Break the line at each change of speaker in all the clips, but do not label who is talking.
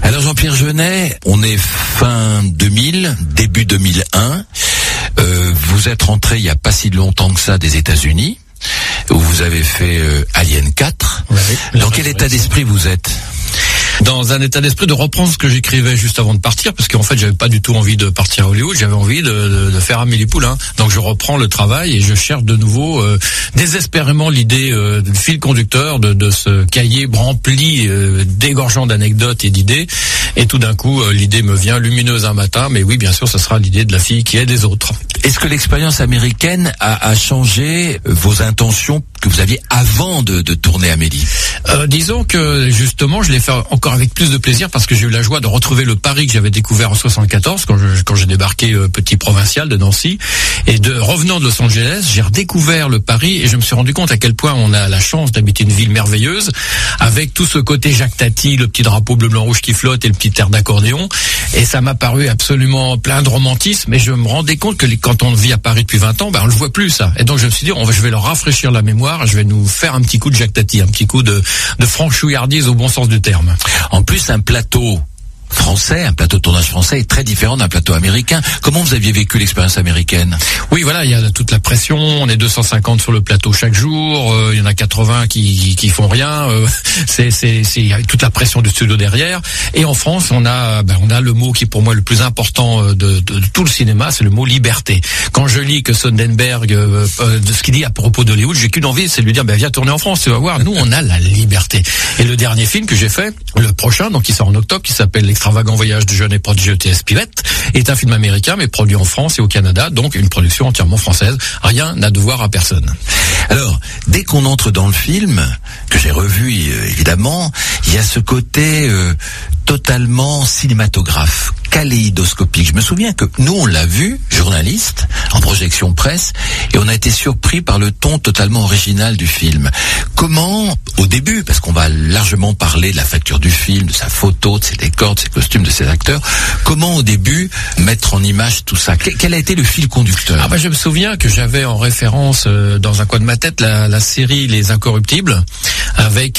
Alors Jean-Pierre Jeunet, on est fin 2000, début 2001. Vous êtes rentré il n'y a pas si longtemps que ça des États-Unis, où vous avez fait Alien 4.
Ouais,
dans quel état d'esprit vous êtes ?
Dans un état d'esprit de reprendre ce que j'écrivais juste avant de partir, parce qu'en fait j'avais pas du tout envie de partir à Hollywood, j'avais envie de faire Amélie Poulain. Donc je reprends le travail et je cherche de nouveau désespérément l'idée du fil conducteur de ce cahier rempli dégorgeant d'anecdotes et d'idées. Et tout d'un coup l'idée me vient lumineuse un matin, mais oui bien sûr ça sera l'idée de la fille qui est des autres.
Est-ce que l'expérience américaine a changé vos intentions que vous aviez avant de tourner Amélie ?
Disons que justement je l'ai fait encore avec plus de plaisir parce que j'ai eu la joie de retrouver le Paris que j'avais découvert en 74 quand j'ai débarqué petit provincial de Nancy, et revenant de Los Angeles, j'ai redécouvert le Paris et je me suis rendu compte à quel point on a la chance d'habiter une ville merveilleuse avec tout ce côté Jacques Tati, le petit drapeau bleu blanc rouge qui flotte et le petit air d'accordéon, et ça m'a paru absolument plein de romantisme, et je me rendais compte que quand on vit à Paris depuis 20 ans, on le voit plus ça. Et donc je me suis dit je vais leur rafraîchir la mémoire, je vais nous faire un petit coup de Jacques Tati, un petit coup de franchouillardise au bon sens du terme.
En plus, un plateau français, un plateau de tournage français est très différent d'un plateau américain. Comment vous aviez vécu l'expérience américaine ?
Oui, voilà, il y a toute la pression. On est 250 sur le plateau chaque jour. Il y en a 80 qui font rien. Il y a toute la pression du studio derrière. Et en France, on a le mot qui est pour moi le plus important de tout le cinéma, c'est le mot liberté. Quand je lis que Sonnenberg, de ce qu'il dit à propos d'Hollywood, j'ai qu'une envie, c'est de lui dire, viens tourner en France, tu vas voir. Nous, on a la liberté. Et le dernier film que j'ai fait, le prochain, donc qui sort en octobre, qui s'appelle L'extravagant voyage du jeune et prodigieux T.S. Spivett, est un film américain mais produit en France et au Canada, donc une production entièrement française. Rien à devoir à personne.
Alors, dès qu'on entre dans le film, que j'ai revu évidemment, il y a ce côté totalement cinématographe, kaléidoscopique. Je me souviens que nous, on l'a vu, journaliste, en projection presse, et on a été surpris par le ton totalement original du film. Comment, au début, parce qu'on va largement parler de la facture du film, de sa photo, de ses décors, de ses costumes, de ses acteurs, comment au début mettre en image tout ça ? Quel a été le fil conducteur ?
Je me souviens que j'avais en référence dans un coin de ma tête la série Les Incorruptibles avec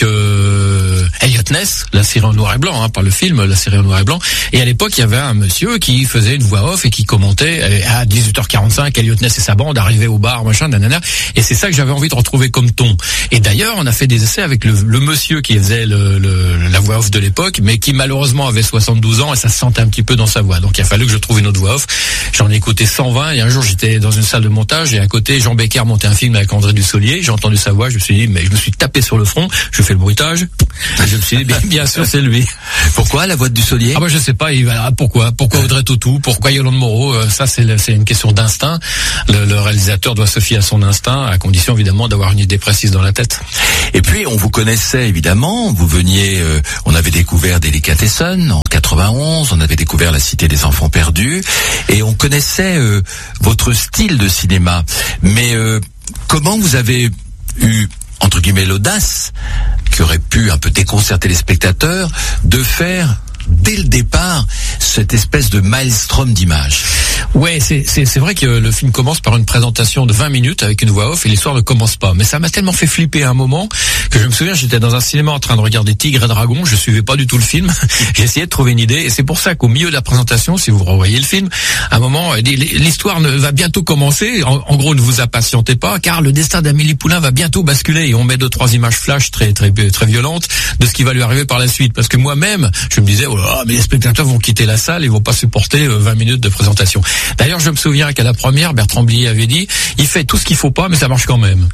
Elliot Ness, la série en noir et blanc, pas le film, la série en noir et blanc. Et à l'époque, il y avait un monsieur qui faisait une voix off et qui commentait à 18h45, Elliot Ness et sa bande arrivaient au bar, machin, nanana. Et c'est ça que j'avais envie de retrouver comme ton. Et d'ailleurs, on a fait des essais avec le monsieur qui faisait la voix off de l'époque, mais qui malheureusement avait 72 ans et ça se sentait un petit peu dans sa voix. Donc il a fallu que je trouve une autre voix off. J'en ai écouté 120 et un jour j'étais dans une salle de montage et à côté Jean Becker montait un film avec André Dussolier. J'ai entendu sa voix, je me suis dit, mais je me suis tapé sur le front, je fais le bruitage. Et je me suis dit, bien sûr c'est lui.
Pourquoi la voix de Dussolier ?
Je sais pas, pourquoi Audrey Tautou, pourquoi Yolande Moreau, ça c'est une question d'instinct. Le réalisateur doit se fier à son instinct, à condition évidemment d'avoir une idée précise dans la tête.
Et puis on vous connaissait évidemment, vous veniez, on avait découvert Delicatessen en 91, on avait découvert La Cité des Enfants Perdus, et on connaissait votre style de cinéma. Mais comment vous avez eu, entre guillemets, l'audace, qui aurait pu un peu déconcerter les spectateurs, de faire dès le départ cette espèce de maelstrom d'images?
Ouais, c'est vrai que le film commence par une présentation de 20 minutes avec une voix off et l'histoire ne commence pas. Mais ça m'a tellement fait flipper à un moment que je me souviens, j'étais dans un cinéma en train de regarder Tigre et Dragon, je suivais pas du tout le film. J'ai essayé de trouver une idée et c'est pour ça qu'au milieu de la présentation, si vous revoyez le film, à un moment, l'histoire va bientôt commencer. En gros, ne vous impatientez pas car le destin d'Amélie Poulain va bientôt basculer et on met 2-3 images flash très violentes de ce qui va lui arriver par la suite. Parce que moi-même, je me disais, mais les spectateurs vont quitter la salle, ils vont pas supporter 20 minutes de présentation. D'ailleurs, je me souviens qu'à la première, Bertrand Blier avait dit, il fait tout ce qu'il faut pas, mais ça marche quand même.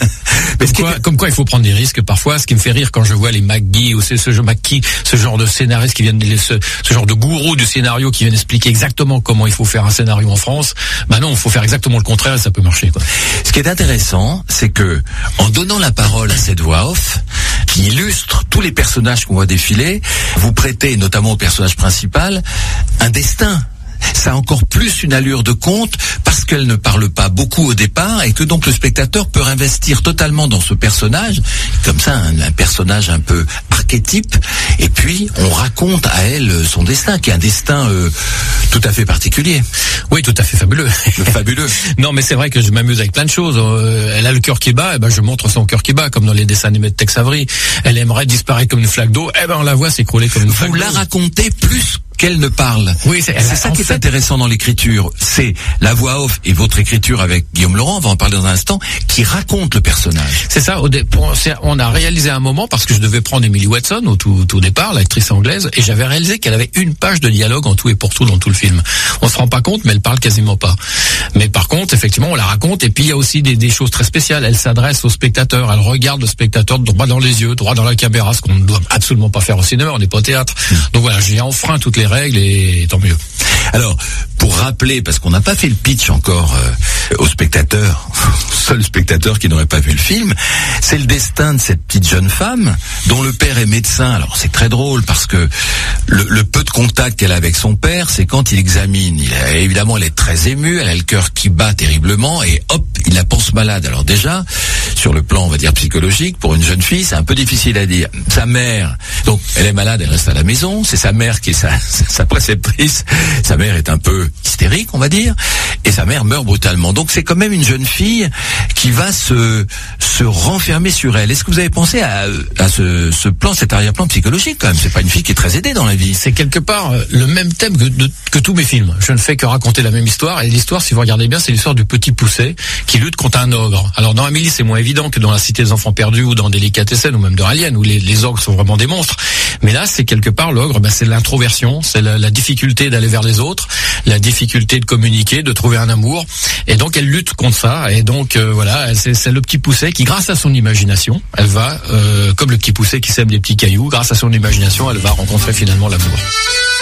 Comme quoi, il faut prendre des risques parfois. Ce qui me fait rire quand je vois les McGee ou ce genre de scénaristes qui viennent, ce genre de gourous du scénario qui viennent expliquer exactement comment il faut faire un scénario en France. Non, il faut faire exactement le contraire et ça peut marcher, quoi.
Ce qui est intéressant, c'est que, en donnant la parole à cette voix off, qui illustre tous les personnages qu'on voit défiler, vous prêtez, notamment au personnage principal, un destin. ça a encore plus une allure de conte parce qu'elle ne parle pas beaucoup au départ et que donc le spectateur peut investir totalement dans ce personnage, comme ça un personnage un peu archétype, et puis on raconte à elle son destin, qui est un destin tout à fait particulier.
Oui, tout à fait fabuleux.
Fabuleux.
Non, mais c'est vrai que je m'amuse avec plein de choses. Elle a le cœur qui bat, et ben je montre son cœur qui bat, comme dans les dessins animés de Tex Avery. Elle aimerait disparaître comme une flaque d'eau, et ben on la voit s'écrouler comme une flaque d'eau.
Vous la racontez plus qu'elle ne parle.
Oui, c'est
ça qui est intéressant dans l'écriture. C'est la voix off et votre écriture avec Guillaume Laurent, on va en parler dans un instant, qui raconte le personnage.
C'est ça. On a réalisé un moment, parce que je devais prendre Emily Watson au tout départ, l'actrice anglaise, et j'avais réalisé qu'elle avait une page de dialogue en tout et pour tout dans tout le film. On se rend pas compte, mais elle parle quasiment pas. Mais par contre, effectivement, on la raconte, et puis il y a aussi des choses très spéciales. Elle s'adresse au spectateur, elle regarde le spectateur droit dans les yeux, droit dans la caméra, ce qu'on ne doit absolument pas faire au cinéma, on n'est pas au théâtre. Donc voilà, j'ai enfreint toutes les règles, et tant mieux.
Alors, pour rappeler, parce qu'on n'a pas fait le pitch encore aux spectateurs, seul spectateur qui n'aurait pas vu le film, c'est le destin de cette petite jeune femme dont le père est médecin. Alors c'est très drôle parce que le peu de contact qu'elle a avec son père, c'est quand il examine. Évidemment, elle est très émue, elle a le cœur qui bat terriblement et hop, il la pense malade. Alors déjà, sur le plan, on va dire, psychologique, pour une jeune fille, c'est un peu difficile à dire. Sa mère, donc elle est malade, elle reste à la maison, c'est sa mère qui est sa préceptrice. Sa mère est un peu hystérique, on va dire, et sa mère meurt brutalement. Donc c'est quand même une jeune fille qui va se renfermer sur elle. Est-ce que vous avez pensé à ce plan, cet arrière-plan psychologique quand même? C'est pas une fille qui est très aidée dans la vie.
C'est quelque part le même thème que tous mes films. Je ne fais que raconter la même histoire, et l'histoire, si vous regardez bien, c'est l'histoire du petit Poucet qui lutte contre un ogre. Alors dans Amélie, c'est moins évident que dans La Cité des Enfants Perdus ou dans Délicatessen ou même dans Alien, où les ogres sont vraiment des monstres. Mais là, c'est quelque part l'ogre, c'est l'introversion, c'est la difficulté d'aller vers les autres, la difficulté de communiquer, de trouver un amour, et donc elle lutte contre ça. Et donc voilà, c'est le petit Poucet qui, grâce à son imagination, elle va, comme le petit Poucet qui sème des petits cailloux, grâce à son imagination, elle va rencontrer finalement l'amour.